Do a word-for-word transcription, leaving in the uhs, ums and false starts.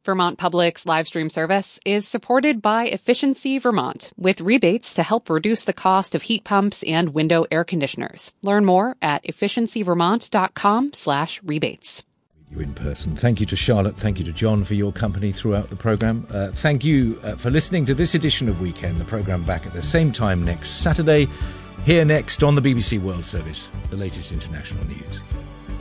Vermont Public's live stream service is supported by Efficiency Vermont, with rebates to help reduce the cost of heat pumps and window air conditioners. Learn more at efficiencyvermont.com slash rebates. You in person. Thank you to Charlotte. Thank you to John for your company throughout the programme. Uh, thank you uh, for listening to this edition of Weekend. The programme back at the same time next Saturday. Here next on the B B C World Service, the latest international news.